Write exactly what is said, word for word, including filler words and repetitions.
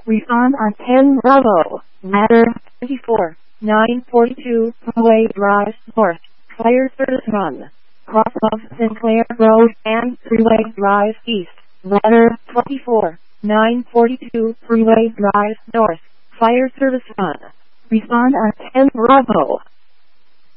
Respond on ten Bravo. Ladder twenty-four, nine forty-two, Freeway Drive North. Fire service run. Cross of Sinclair Road and Freeway Drive East. Ladder twenty-four, nine forty-two, Freeway Drive North. Fire service run. Respond on ten Bravo.